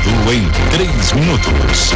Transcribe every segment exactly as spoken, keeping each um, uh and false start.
Mundo em três minutos.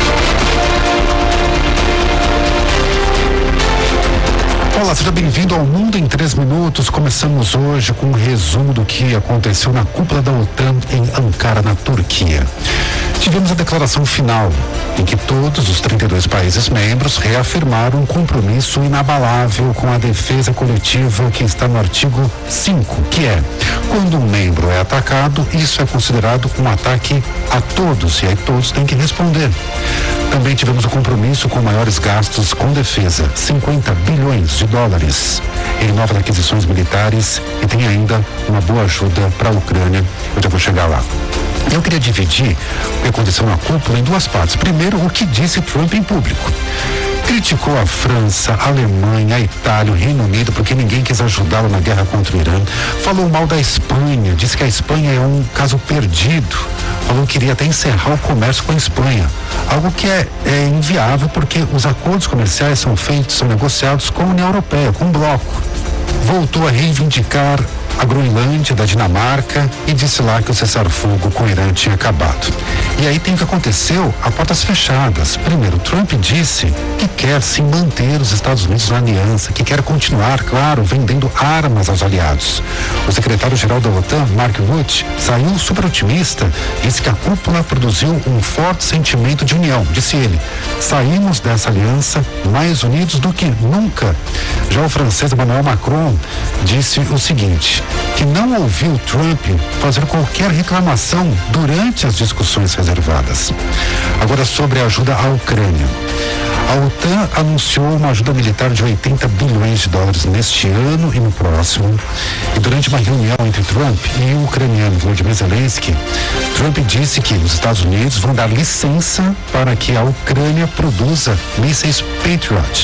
Olá, seja bem-vindo ao Mundo em três minutos. Começamos hoje com um resumo do que aconteceu na cúpula da OTAN em Ankara, na Turquia. Tivemos a declaração final, em que todos os trinta e dois países membros reafirmaram um compromisso inabalável com a defesa coletiva que está no artigo cinco, que é: quando um membro é atacado, isso é considerado um ataque a todos, e aí todos têm que responder. Também tivemos o compromisso com maiores gastos com defesa, cinquenta bilhões de dólares em novas aquisições militares, e tem ainda uma boa ajuda para a Ucrânia. Eu já vou chegar lá. Eu queria dividir o que aconteceu na cúpula em duas partes. Primeiro, o que disse Trump em público. Criticou a França, a Alemanha, a Itália, o Reino Unido, porque ninguém quis ajudá-lo na guerra contra o Irã. Falou mal da Espanha, disse que a Espanha é um caso perdido. Falou que queria até encerrar o comércio com a Espanha. Algo que é, é inviável, porque os acordos comerciais são feitos, são negociados com a União Europeia, com o bloco. Voltou a reivindicar a Groenlândia da Dinamarca e disse lá que o cessar-fogo com o Irã tinha acabado. E aí tem o que aconteceu a portas fechadas. Primeiro, Trump disse que quer sim manter os Estados Unidos na aliança, que quer continuar, claro, vendendo armas aos aliados. O secretário-geral da OTAN, Mark Rutte, saiu super otimista, disse que a cúpula produziu um forte sentimento de união. Disse ele: saímos dessa aliança mais unidos do que nunca. Já o francês Emmanuel Macron disse o seguinte, que não ouviu Trump fazer qualquer reclamação durante as discussões reservadas. Agora, sobre a ajuda à Ucrânia. A OTAN anunciou uma ajuda militar de oitenta bilhões de dólares neste ano e no próximo. E durante uma reunião entre Trump e o ucraniano Volodymyr Zelensky, Trump disse que os Estados Unidos vão dar licença para que a Ucrânia produza mísseis Patriot.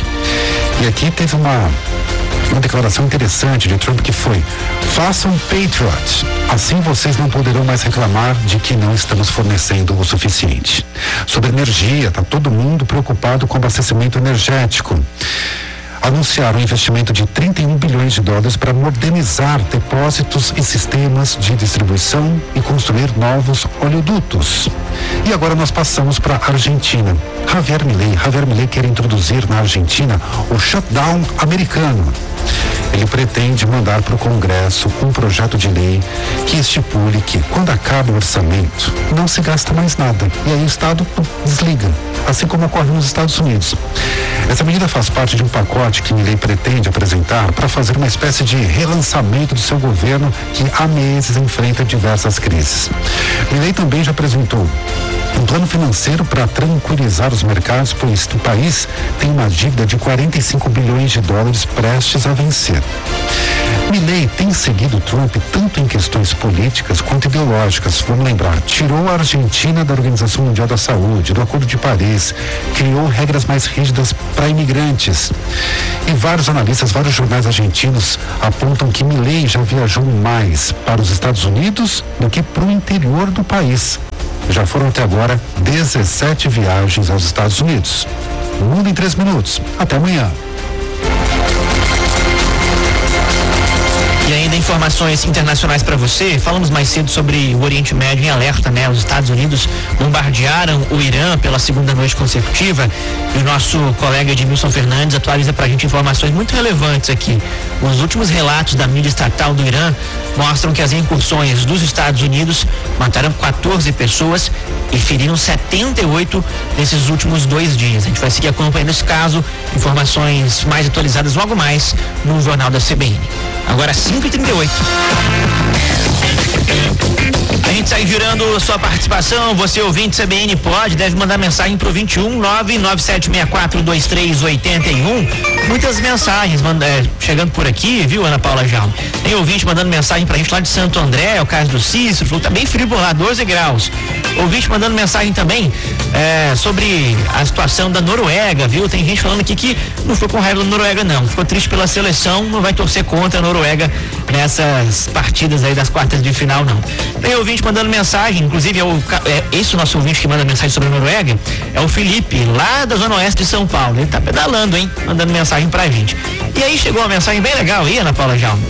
E aqui teve uma Uma declaração interessante de Trump, que foi: façam Patriot, assim vocês não poderão mais reclamar de que não estamos fornecendo o suficiente. Sobre energia, está todo mundo preocupado com o abastecimento energético. Anunciaram um investimento de trinta e um bilhões de dólares para modernizar depósitos e sistemas de distribuição e construir novos oleodutos. E agora nós passamos para a Argentina. Javier Milei, Javier Milei quer introduzir na Argentina o shutdown americano. Ele pretende mandar para o Congresso um projeto de lei que estipule que, quando acaba o orçamento, não se gasta mais nada. E aí o Estado desliga, assim como ocorre nos Estados Unidos. Essa medida faz parte de um pacote que Milei pretende apresentar para fazer uma espécie de relançamento do seu governo, que há meses enfrenta diversas crises. Milei também já apresentou um plano financeiro para tranquilizar os mercados, pois o país tem uma dívida de quarenta e cinco bilhões de dólares prestes a vencer. Milei tem seguido Trump tanto em questões políticas quanto ideológicas. Vamos lembrar, tirou a Argentina da Organização Mundial da Saúde, do Acordo de Paris, criou regras mais rígidas para imigrantes. E vários analistas, vários jornais argentinos apontam que Milei já viajou mais para os Estados Unidos do que para o interior do país. Já foram até agora dezessete viagens aos Estados Unidos. Mundo em três minutos. Até amanhã. E ainda informações internacionais para você. Falamos mais cedo sobre o Oriente Médio em alerta, né? Os Estados Unidos bombardearam o Irã pela segunda noite consecutiva, e o nosso colega Edmilson Fernandes atualiza pra gente informações muito relevantes aqui. Os últimos relatos da mídia estatal do Irã mostram que as incursões dos Estados Unidos mataram quatorze pessoas e feriram setenta e oito nesses últimos dois dias. A gente vai seguir acompanhando esse caso, informações mais atualizadas logo mais no Jornal da C B N. Agora cinco e trinta e oito. A gente sai girando sua participação. Você, ouvinte C B N, pode, deve mandar mensagem pro vinte e um nove nove sete seis quatro dois três oito um. Muitas mensagens manda, é, chegando por aqui, viu, Ana Paula Jalma? Tem ouvinte mandando mensagem pra gente lá de Santo André, o caso do Cícero, falou que tá bem frio por lá, doze graus. Ouvinte mandando mensagem também é, sobre a situação da Noruega, viu? Tem gente falando aqui que não ficou com raiva da Noruega, não. Ficou triste pela seleção, não vai torcer contra a Noruega nessas partidas aí das quartas de final, não. Tem ouvinte mandando mensagem, inclusive é, o, é esse o nosso ouvinte que manda mensagem sobre a Noruega, é o Felipe, lá da Zona Oeste de São Paulo. Ele tá pedalando, hein? Mandando mensagem pra gente. E aí chegou uma mensagem bem legal aí, Ana Paula Jalma.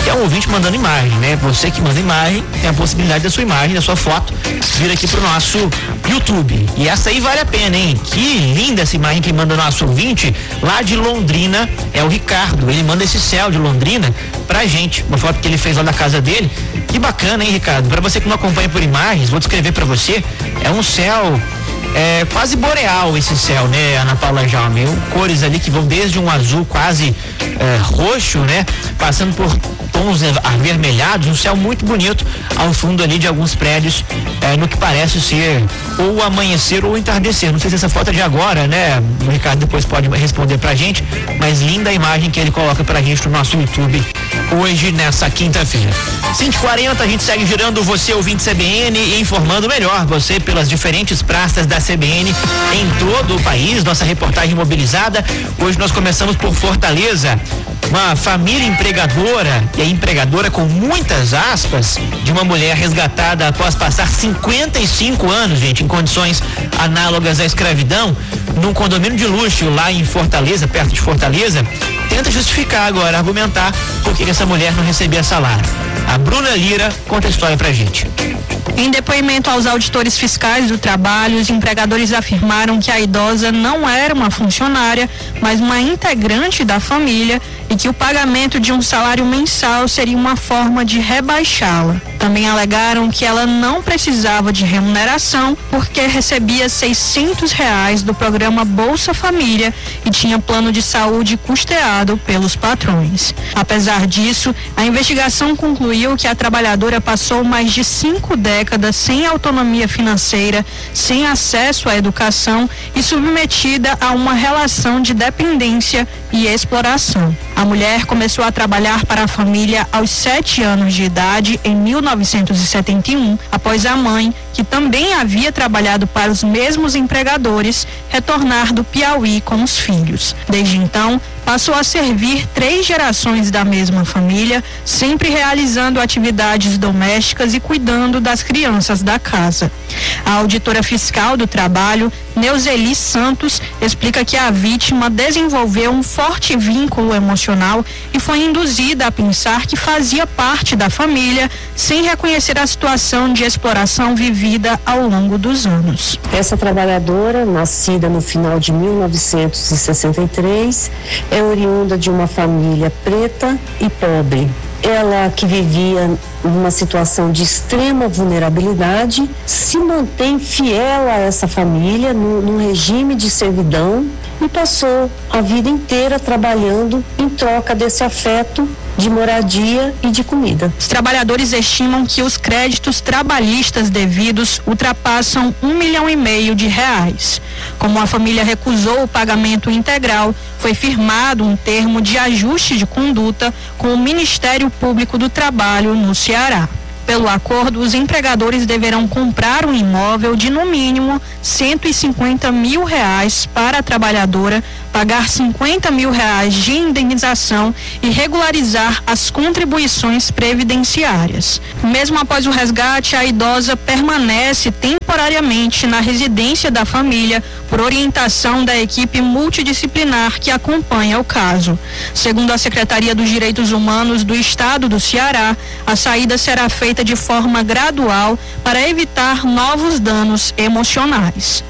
que é um ouvinte mandando imagem, né? Você que manda imagem, tem a possibilidade da sua imagem, da sua foto, vir aqui pro nosso YouTube. E essa aí vale a pena, hein? Que linda essa imagem que manda o nosso ouvinte lá de Londrina, é o Ricardo. Ele manda esse céu de Londrina pra gente, uma foto que ele fez lá da casa dele. Que bacana, hein, Ricardo? Pra você que não acompanha por imagens, vou descrever pra você, é um céu é, quase boreal esse céu, né, Ana Paula Jaume? Cores ali que vão desde um azul quase é, roxo, né, passando por tons avermelhados, um céu muito bonito ao fundo ali de alguns prédios, é, no que parece ser ou amanhecer ou entardecer. Não sei se essa foto é de agora, né? O Ricardo depois pode responder pra gente, mas linda a imagem que ele coloca pra gente no nosso YouTube hoje, nessa quinta-feira. cinco e quarenta, a gente segue girando você, ouvinte C B N, e informando melhor você pelas diferentes praças da C B N em todo o país. Nossa reportagem mobilizada. Hoje nós começamos por Fortaleza. Uma família empregadora, e a empregadora com muitas aspas, de uma mulher resgatada após passar cinquenta e cinco anos, gente, em condições análogas à escravidão, num condomínio de luxo lá em Fortaleza, perto de Fortaleza, tenta justificar agora, argumentar por que essa mulher não recebia salário. A Bruna Lira conta a história pra gente. Em depoimento aos auditores fiscais do trabalho, os empregadores afirmaram que a idosa não era uma funcionária, mas uma integrante da família e que o pagamento de um salário mensal seria uma forma de rebaixá-la. Também alegaram que ela não precisava de remuneração porque recebia seiscentos reais do programa Bolsa Família e tinha plano de saúde custeado pelos patrões. Apesar disso, a investigação concluiu que a trabalhadora passou mais de cinco décadas sem autonomia financeira, sem acesso à educação e submetida a uma relação de dependência e exploração. A mulher começou a trabalhar para a família aos sete anos de idade, em mil novecentos e setenta e um, após a mãe, que também havia trabalhado para os mesmos empregadores, retornar do Piauí com os filhos. Desde então, passou a servir três gerações da mesma família, sempre realizando atividades domésticas e cuidando das crianças da casa. A auditora fiscal do trabalho, Neuzeli Santos, explica que a vítima desenvolveu um forte vínculo emocional e foi induzida a pensar que fazia parte da família, sem reconhecer a situação de exploração vivida ao longo dos anos. Essa trabalhadora, nascida no final de mil novecentos e sessenta e três, é oriunda de uma família preta e pobre. Ela, que vivia numa situação de extrema vulnerabilidade, se mantém fiel a essa família num, num regime de servidão e passou a vida inteira trabalhando em troca desse afeto de moradia e de comida. Os trabalhadores estimam que os créditos trabalhistas devidos ultrapassam um milhão e meio de reais. Como a família recusou o pagamento integral, foi firmado um termo de ajuste de conduta com o Ministério Público do Trabalho no Ceará. Pelo acordo, os empregadores deverão comprar um imóvel de, no mínimo, cento e cinquenta mil reais para a trabalhadora, pagar cinquenta mil reais de indenização e regularizar as contribuições previdenciárias. Mesmo após o resgate, a idosa permanece temporariamente na residência da família por orientação da equipe multidisciplinar que acompanha o caso. Segundo a Secretaria dos Direitos Humanos do Estado do Ceará, a saída será feita de forma gradual para evitar novos danos emocionais.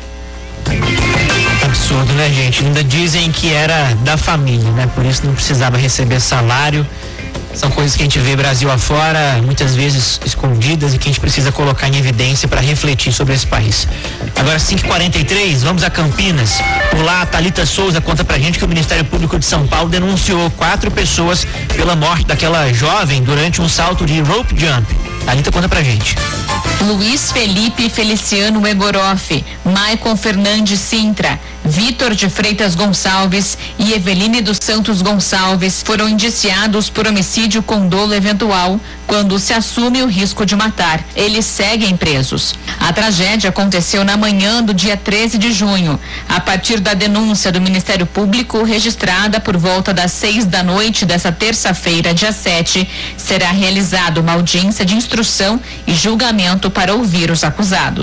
Absurdo, né, gente? Ainda dizem que era da família, né? Por isso não precisava receber salário. São coisas que a gente vê Brasil afora, muitas vezes escondidas, e que a gente precisa colocar em evidência para refletir sobre esse país. Agora, cinco e quarenta e três, vamos a Campinas. Por lá, a Thalita Souza conta pra gente que o Ministério Público de São Paulo denunciou quatro pessoas pela morte daquela jovem durante um salto de rope jump. Thalita conta pra gente. Luiz Felipe Feliciano Egoroff, Maicon Fernandes Sintra, Vitor de Freitas Gonçalves e Eveline dos Santos Gonçalves foram indiciados por homicídio com dolo eventual quando se assume o risco de matar. Eles seguem presos. A tragédia aconteceu na manhã do dia treze de junho. A partir da denúncia do Ministério Público, registrada por volta das seis da noite dessa terça-feira, dia sete, será realizada uma audiência de instrução e julgamento para ouvir os acusados.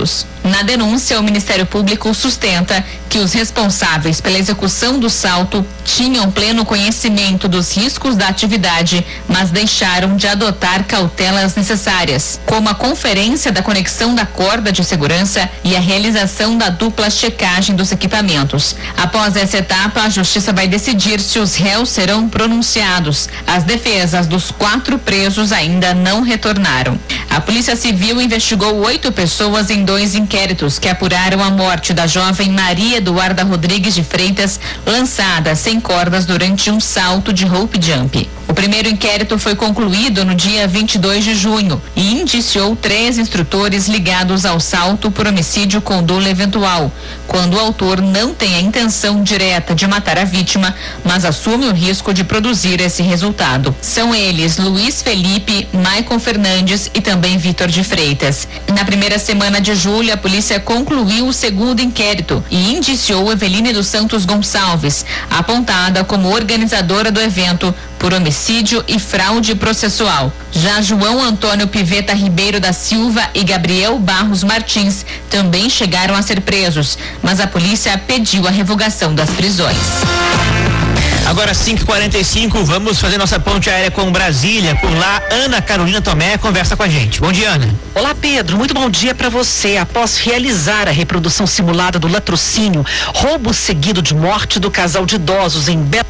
Na denúncia, o Ministério Público sustenta que os responsáveis pela execução do salto tinham pleno conhecimento dos riscos da atividade, mas deixaram de adotar cautelas necessárias, como a conferência da conexão da corda de segurança e a realização da dupla checagem dos equipamentos. Após essa etapa, a Justiça vai decidir se os réus serão pronunciados. As defesas dos quatro presos ainda não retornaram. A Polícia Civil investigou oito pessoas em dois inquéritos que apuraram a morte da jovem Maria Eduarda Rodrigues de Freitas, lançada sem cordas durante um salto de rope jump. O primeiro inquérito foi concluído no dia vinte e dois de junho e indiciou três instrutores ligados ao salto por homicídio com dolo eventual, quando o autor não tem a intenção direta de matar a vítima, mas assume o risco de produzir esse resultado. São eles Luiz Felipe, Maicon Fernandes e também Vitor de Freitas. Na primeira semana de julho, a polícia concluiu o segundo inquérito e indiciou Eveline dos Santos Gonçalves, apontada como organizadora do evento por homicídio e fraude processual. Já João Antônio Piveta Ribeiro da Silva e Gabriel Barros Martins também chegaram a ser presos, mas a polícia pediu a revogação das prisões. Agora cinco e quarenta e cinco, vamos fazer nossa ponte aérea com Brasília. Por lá, Ana Carolina Tomé conversa com a gente. Bom dia, Ana. Olá, Pedro. Muito bom dia para você. Após realizar a reprodução simulada do latrocínio, roubo seguido de morte do casal de idosos em Belo.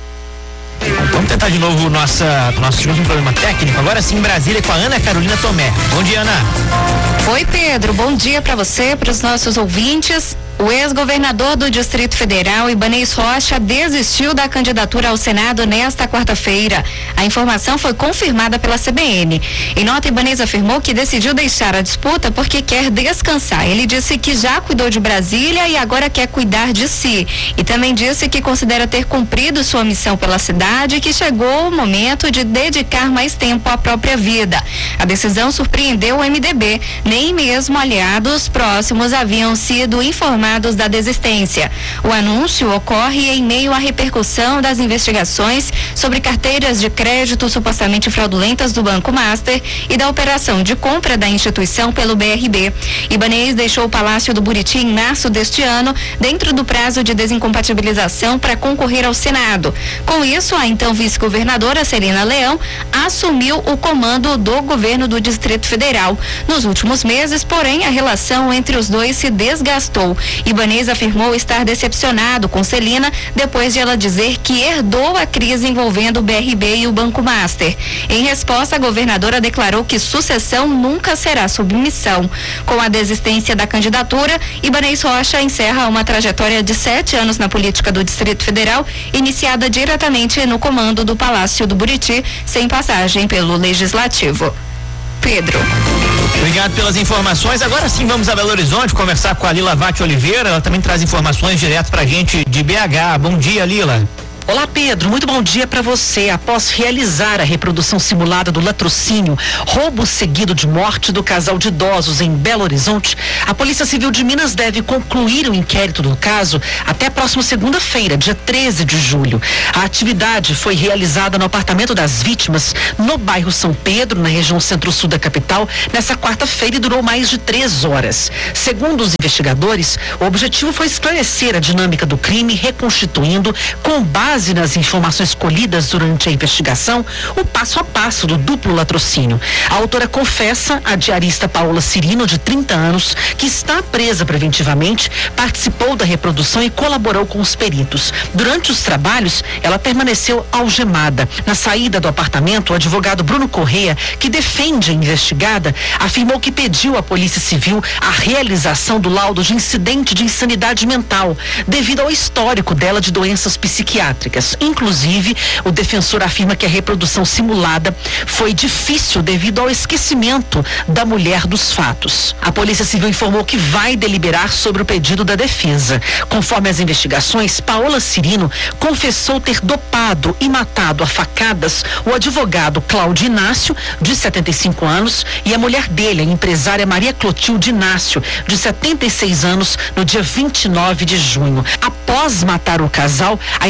Vamos tentar de novo nossa, nosso último problema técnico. Agora sim, em Brasília com a Ana Carolina Tomé. Bom dia, Ana. Oi, Pedro. Bom dia para você, para os nossos ouvintes. O ex-governador do Distrito Federal, Ibanez Rocha, desistiu da candidatura ao Senado nesta quarta-feira. A informação foi confirmada pela C B N. Em nota, Ibanez afirmou que decidiu deixar a disputa porque quer descansar. Ele disse que já cuidou de Brasília e agora quer cuidar de si. E também disse que considera ter cumprido sua missão pela cidade e que chegou o momento de dedicar mais tempo à própria vida. A decisão surpreendeu o M D B. Nem mesmo aliados próximos haviam sido informados da desistência. O anúncio ocorre em meio à repercussão das investigações sobre carteiras de crédito supostamente fraudulentas do Banco Master e da operação de compra da instituição pelo B R B. Ibanez deixou o Palácio do Buriti em março deste ano, dentro do prazo de desincompatibilização para concorrer ao Senado. Com isso, a então vice-governadora Celina Leão assumiu o comando do governo do Distrito Federal. Nos últimos meses, porém, a relação entre os dois se desgastou. Ibanez afirmou estar decepcionado com Celina depois de ela dizer que herdou a crise envolvendo o B R B e o Banco Master. Em resposta, a governadora declarou que sucessão nunca será submissão. Com a desistência da candidatura, Ibanez Rocha encerra uma trajetória de sete anos na política do Distrito Federal, iniciada diretamente no comando do Palácio do Buriti, sem passagem pelo Legislativo. Pedro. Obrigado pelas informações. Agora sim vamos a Belo Horizonte conversar com a Lila Vatti Oliveira. Ela também traz informações direto pra gente de B H. Bom dia, Lila. Olá, Pedro. Muito bom dia para você. Após realizar a reprodução simulada do latrocínio, roubo seguido de morte do casal de idosos em Belo Horizonte, a Polícia Civil de Minas deve concluir o inquérito do caso até a próxima segunda-feira, dia treze de julho. A atividade foi realizada no apartamento das vítimas, no bairro São Pedro, na região centro-sul da capital, nessa quarta-feira e durou mais de três horas. Segundo os investigadores, o objetivo foi esclarecer a dinâmica do crime, reconstituindo, com base base nas informações colhidas durante a investigação, o passo a passo do duplo latrocínio. A autora confessa, a diarista Paola Cirino, de trinta anos, que está presa preventivamente, participou da reprodução e colaborou com os peritos. Durante os trabalhos, ela permaneceu algemada. Na saída do apartamento, o advogado Bruno Correia, que defende a investigada, afirmou que pediu à Polícia Civil a realização do laudo de incidente de insanidade mental, devido ao histórico dela de doenças psiquiátricas. Inclusive, o defensor afirma que a reprodução simulada foi difícil devido ao esquecimento da mulher dos fatos. A Polícia Civil informou que vai deliberar sobre o pedido da defesa. Conforme as investigações, Paola Cirino confessou ter dopado e matado a facadas o advogado Cláudio Inácio, de setenta e cinco anos, e a mulher dele, a empresária Maria Clotilde Inácio, de setenta e seis anos, no dia vinte e nove de junho. Após matar o casal, a investigada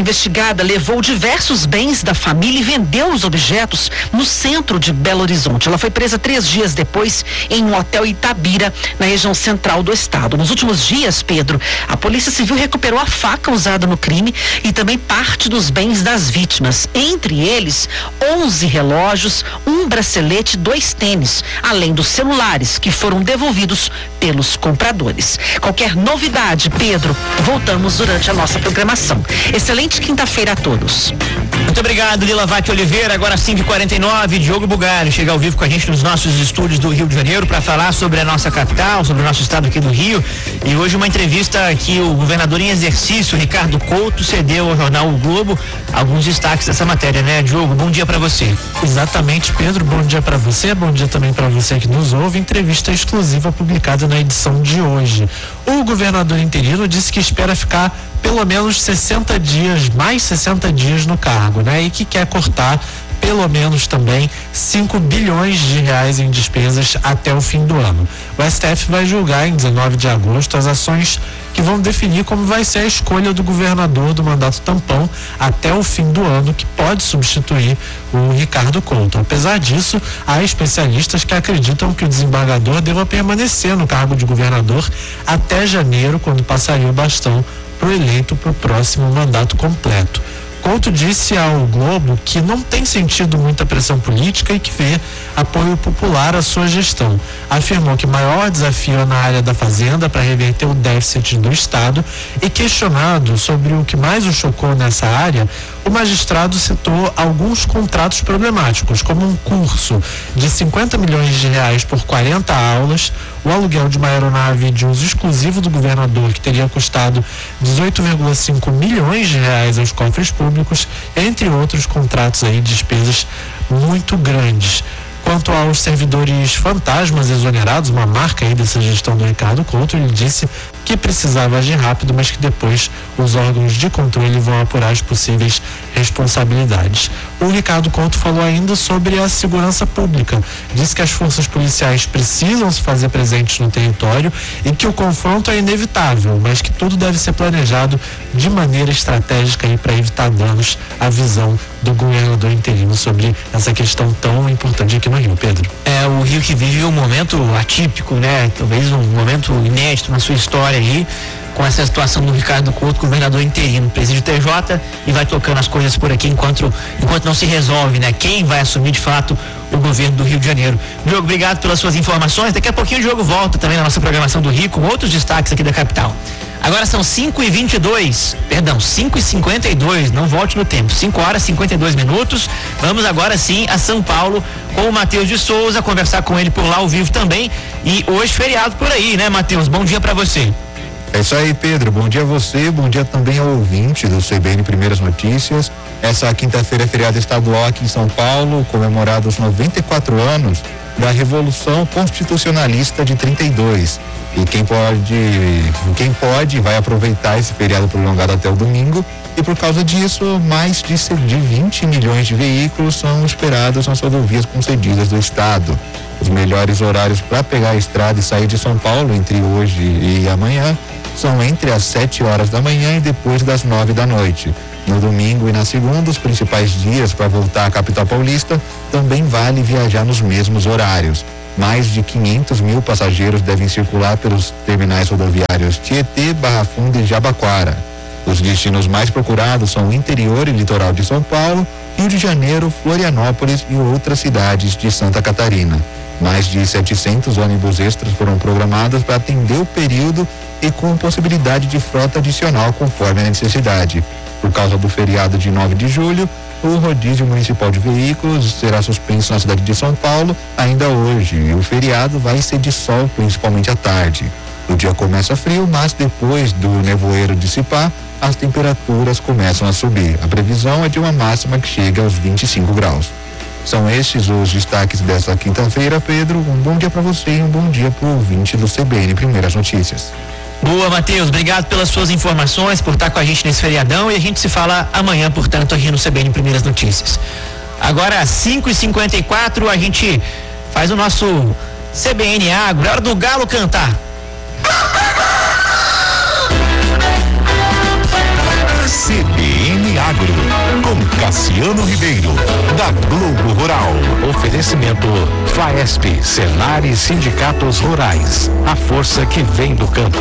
madrugada levou diversos bens da família e vendeu os objetos no centro de Belo Horizonte. Ela foi presa três dias depois em um hotel Itabira, na região central do estado. Nos últimos dias, Pedro, a Polícia Civil recuperou a faca usada no crime e também parte dos bens das vítimas. Entre eles, onze relógios, um bracelete, dois tênis, além dos celulares que foram devolvidos pelos compradores. Qualquer novidade, Pedro, voltamos durante a nossa programação. Excelente quinta-feira a todos. Muito obrigado, Lila Vatti Oliveira. Agora cinco e quarenta e nove, Diogo Bugalho chega ao vivo com a gente nos nossos estúdios do Rio de Janeiro para falar sobre a nossa capital, sobre o nosso estado aqui do Rio. E hoje uma entrevista que o governador em exercício, Ricardo Couto, cedeu ao jornal O Globo alguns destaques dessa matéria, né, Diogo? Bom dia para você. Exatamente, Pedro. Bom dia para você, bom dia também para você que nos ouve. Entrevista exclusiva publicada na edição de hoje. O governador interino disse que espera ficar pelo menos sessenta dias, mais sessenta dias no cargo, né? E que quer cortar pelo menos também cinco bilhões de reais em despesas até o fim do ano. O S T F vai julgar em dezenove de agosto as ações que vão definir como vai ser a escolha do governador do mandato tampão até o fim do ano, que pode substituir o Ricardo Couto. Apesar disso, há especialistas que acreditam que o desembargador deva permanecer no cargo de governador até janeiro, quando passaria o bastão para o eleito para o próximo mandato completo. Couto disse ao Globo que não tem sentido muita pressão política e que vê apoio popular à sua gestão. Afirmou que o maior desafio é na área da fazenda para reverter o déficit do Estado e, questionado sobre o que mais o chocou nessa área, o magistrado citou alguns contratos problemáticos, como um curso de cinquenta milhões de reais por quarenta aulas, o aluguel de uma aeronave de uso exclusivo do governador, que teria custado dezoito vírgula cinco milhões de reais aos cofres públicos, entre outros contratos aí, despesas muito grandes. Quanto aos servidores fantasmas exonerados, uma marca aí dessa gestão do Ricardo Couto, ele disse que precisava agir rápido, mas que depois os órgãos de controle vão apurar as possíveis responsabilidades. O Ricardo Couto falou ainda sobre a segurança pública. Disse que as forças policiais precisam se fazer presentes no território e que o confronto é inevitável, mas que tudo deve ser planejado de maneira estratégica para evitar danos à visão do governador interino sobre essa questão tão importante aqui no Rio, Pedro. É, o Rio que vive um momento atípico, né? Talvez um momento inédito na sua história aí, com essa situação do Ricardo Couto, governador interino, preside o T J e vai tocando as coisas por aqui enquanto, enquanto não se resolve, né? Quem vai assumir de fato o governo do Rio de Janeiro. Diogo, obrigado pelas suas informações. Daqui a pouquinho o Diogo volta também na nossa programação do Rio com outros destaques aqui da capital. Agora são cinco e vinte e dois, perdão, cinco e cinquenta e dois, não volte no tempo, cinco horas e cinquenta e dois minutos. Vamos agora sim a São Paulo com o Matheus de Souza, conversar com ele por lá ao vivo também. E hoje feriado por aí, né, Matheus? Bom dia pra você. É isso aí, Pedro. Bom dia a você, bom dia também ao ouvinte do C B N Primeiras Notícias. Essa quinta-feira é feriado estadual aqui em São Paulo, comemorado os noventa e quatro anos da Revolução Constitucionalista de trinta e dois. E quem pode, quem pode vai aproveitar esse feriado prolongado até o domingo. E por causa disso, mais de, de vinte milhões de veículos são esperados nas rodovias concedidas do estado. Os melhores horários para pegar a estrada e sair de São Paulo entre hoje e amanhã são entre as sete horas da manhã e depois das nove da noite. No domingo e na segunda, os principais dias para voltar à capital paulista, também vale viajar nos mesmos horários. Mais de quinhentos mil passageiros devem circular pelos terminais rodoviários Tietê, Barra Funda e Jabaquara. Os destinos mais procurados são o interior e litoral de São Paulo, Rio de Janeiro, Florianópolis e outras cidades de Santa Catarina. Mais de setecentos ônibus extras foram programados para atender o período e com possibilidade de frota adicional conforme a necessidade. Por causa do feriado de nove de julho, o rodízio municipal de veículos será suspenso na cidade de São Paulo ainda hoje. E o feriado vai ser de sol, principalmente à tarde. O dia começa frio, mas depois do nevoeiro dissipar, as temperaturas começam a subir. A previsão é de uma máxima que chega aos vinte e cinco graus. São estes os destaques desta quinta-feira, Pedro. Um bom dia para você e um bom dia para o ouvinte do C B N Primeiras Notícias. Boa, Matheus, obrigado pelas suas informações, por estar com a gente nesse feriadão, e a gente se fala amanhã, portanto, aqui no C B N Primeiras Notícias. Agora, às cinco e cinquenta e quatro, a gente faz o nosso C B N Agro. É hora do galo cantar. C B N Agro. Cassiano Ribeiro, da Globo Rural. Oferecimento Faesp, Senar e Sindicatos Rurais. A força que vem do campo.